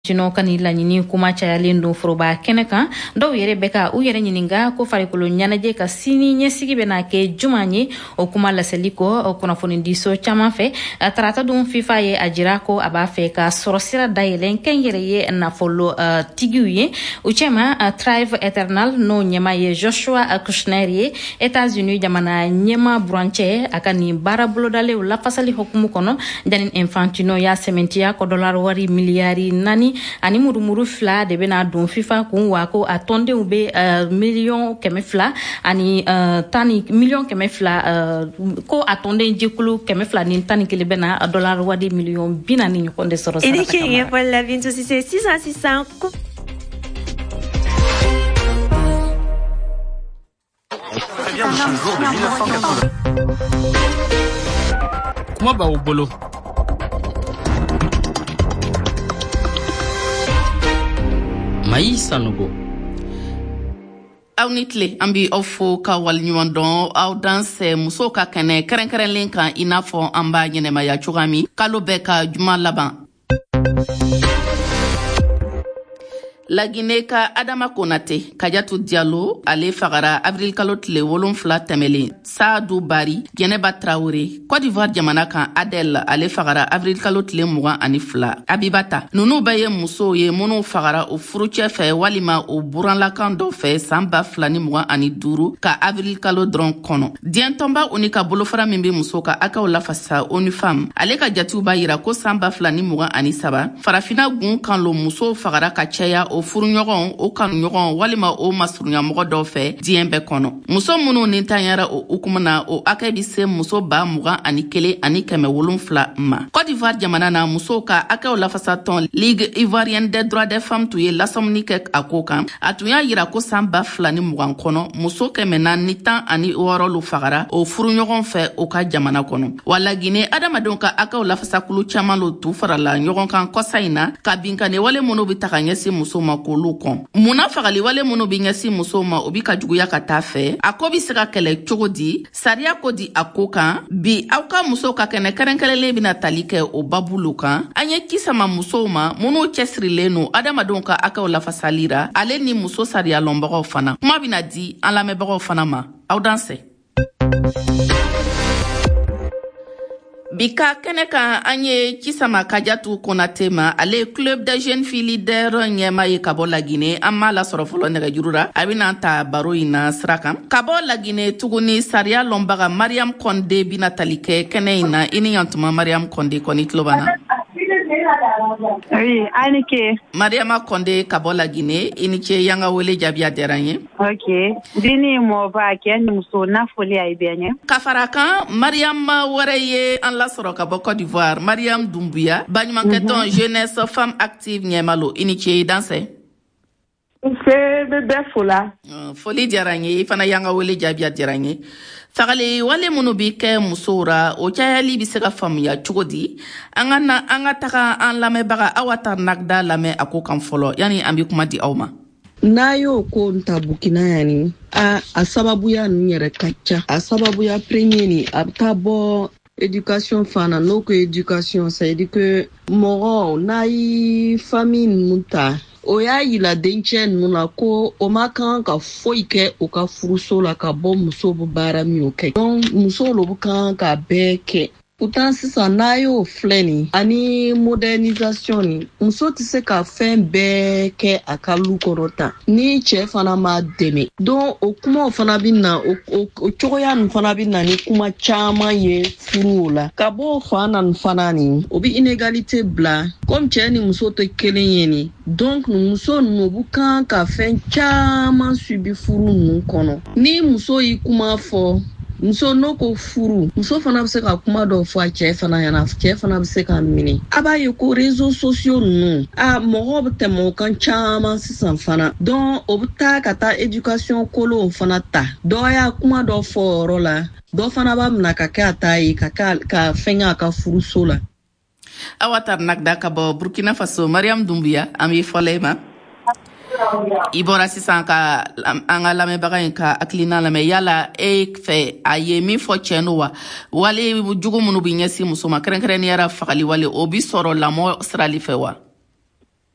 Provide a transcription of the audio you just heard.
Tino kanila nyini kuma chayalen don foroba kenekan do yere beka u yere nyininga ko farikolo nyanaje ka sini nyesigi bena ke jumanye o kuma laseliko o kuna fonindi so chama fe tarata dum FIFA ye ajira ko aba fe ka sorosira dayelen kenyere ye na follow tiguye uchema Thrive Eternal no nyema ye Joshua Kushner ye États-Unis jamana nyema branche akani barabulo dale la fasali hukumu kono janin Infantino ya sementia ko dollar wari miliari nani ani murumuru fla de bena don FIFA kun wako atonde ube million keme fla ani tani million keme fla ko atonde jikulu keme fla ni tani kele bena dollar wadi million binani nyokonde soro sara. Et qui voilà bien aussi c'est 600 Très bien, ce jour de 1980. Kuma ba bolo. Mayi Sanogo. Aw ni tile an bi aw fo ka waliɲuman dɔn aw danse musow ka kɛnɛ kɛrɛnkɛrɛnlen kan i n'a fɔ an b'a ɲɛnɛmaya cogoya min kalo bɛɛ ka juma laban. Laginɛ ka Adama Konate Kajatu Diallo ale fagara avril kalo tile 7 tɛmɛlen. Saadu Bari Jɛnɛba Traoré Côte d'Ivoire jamana kan Adel ale fagara avril kalo tile 22. Abibata nunu bɛɛ ye musow ye minnu fagara o furucɛ fɛ walima o buranlakan dɔ fɛ san 2025 ka avril kalo dɔrɔn kɔnɔ. Diɛntɔnba Oni ka bolofara min bɛ musow ka akaw lafasa ONUFEM ale ka jatiw b'a yira ko san 2023 farafina gun kan lo musow fagara ka caya o furuɲɔgɔn o kanuɲɔgɔn walima o masuruɲamɔgɔ dɔw fɛ diɲɛ bɛɛ kɔnɔ. Muso minnu ni tanyara o hukumu na o akɛ bi se muso 21,000 ani 700 ma. Côte d'Ivoire jamana na musow ka akɛw lafasa tɔn Ligue Ivoirienne des droits des femmes tun ye lasɔmini kɛ a ko kan. A tun y'a yira ko san 2020 kɔnɔ muso 416 lu fagara o furuɲɔgɔn fɛ o ka jamana kɔnɔ. Wa Laginɛ adamadenw ka akɛw lafasakulu caman lo tu farala ɲɔgɔn kan kɔsa in na ka binkane wale minnu bi taga ɲɛsin muso ma k'olu kɔn. Munna fagali wale minnu bi ɲɛsin musow ma o bi ka juguya ka taa fɛ a ko bi se ka kɛlɛ cogo di sariya ko di a ko kan bi aw ka musow ka kɛnɛ kɛrɛnkɛrɛnlen bɛna tali kɛ o babulu kan an ye kisama musow ma minnu cɛsirilen no adamadenw ka akaw lafasalira ale ni muso sariya lɔnbagaw fana kuma bɛna di an lamɛnbagaw fana ma aw danse. Bika kɛnɛ kan an ye Kisama Kajatu Konate ma ale club de jeunes filles leader ɲɛma ye ka bɔ Laginɛ an m'a lasɔrɔ fɔlɔ nɛgɛjuru la a bɛna ta baro in na sira kan ka bɔ Laginɛ tuguni sariya lɔnbaga Mariam Konde bɛna tali kɛ kɛnɛ in na i ni yantuma Mariam Konde kɔni tulo b'an na. Oui, Anike. Mariama Konde ka bɔ Laginɛ i ni ce yanga wele jaabiya diyara n ye. Ok. Dini mɔba kɛ ni muso nafoli a ye bɛn ye. Ka fara kan Mariam wɛrɛ ye an lasɔrɔ ka bɔ Côte d'Ivoire Mariam Dumbuya baɲumankɛtɔn jeunesse femme active ɲɛmalo i ni ce i dansɛ. Se bɛ bɛɛ fola. Foli diyara n ye i fana yanga wele jaabiya diyara n ye. Fagali wale minnu bi kɛ musow ra o cayali bi se ka faamuya cogo di an ka taga an lamɛnbaga Awata Nagda lamɛn a ko kan fɔlɔ yani an bi kuma di aw ma. N'a y'o ko ta Burkina yani a sababuya ninnu yɛrɛ ka ca a sababuya premier ni a bɛ taa bɔ éducation fana n'o ko éducation ça veut dire que mɔgɔ n'a ye famille ninnu ta o y'a yira dencɛ ninnu na ko o ma kan ka foyi kɛ o ka furuso la ka bɔ muso bɛ baara min o kɛ donc muso lo kan ka bɛɛ kɛ pourtant sisan n'a y'o filɛ nin ani modernisation ni muso tɛ se ka fɛn bɛɛ kɛ a ka lu kɔrɔ tan ni cɛ fana ma dɛmɛ donc o kumaw fana bɛ na o cogoya nin fana bɛ na ni kuma caman ye furu la ka bɔ o fan na nin fana nin o bɛ inégalité bila comme cɛ ni muso tɛ kelen ye nin donc muso ninnu bu kan ka fɛn caman subi furu ninnu kɔnɔ ni muso y'i kuma fɔ muso n'o ko furu muso fana bɛ se ka kuma dɔ fɔ a cɛ fana ɲɛna cɛ fana bɛ se ka minɛ a b'a ye ko réseaux sociaux ninnu mɔgɔw bɛ tɛmɛ o kan caman sisan fana donc o bɛ taa ka taa éducation kolonw fana ta dɔ y'a kuma dɔ fɔ o yɔrɔ la dɔ fana b'a minɛ ka kɛ a ta ye ka fɛngɛ a ka furuso la. Awata Nagda ka bɔ Burkina Faso Mariam Dumbuya an b'i fɔlɔ i ma. I bɔra sisan ka an ka lamɛnbaga in ka hakilina lamɛn yala e fɛ a ye min fɔ cɛ no wa wale jugu minnu bi ɲɛsin muso ma kɛrɛnkɛrɛnniyara fagali wale o bi sɔrɔ lamɔ sirali fɛ wa.